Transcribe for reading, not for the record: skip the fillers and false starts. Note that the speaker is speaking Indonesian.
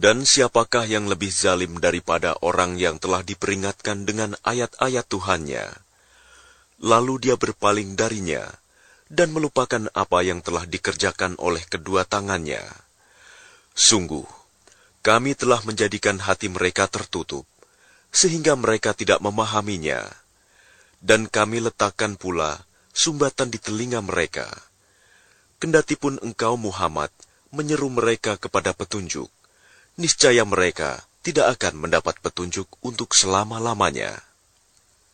Dan siapakah yang lebih zalim daripada orang yang telah diperingatkan dengan ayat-ayat Tuhannya, lalu dia berpaling darinya dan melupakan apa yang telah dikerjakan oleh kedua tangannya? Sungguh, kami telah menjadikan hati mereka tertutup, sehingga mereka tidak memahaminya. Dan kami letakkan pula sumbatan di telinga mereka. Kendatipun engkau Muhammad menyeru mereka kepada petunjuk, niscaya mereka tidak akan mendapat petunjuk untuk selama-lamanya.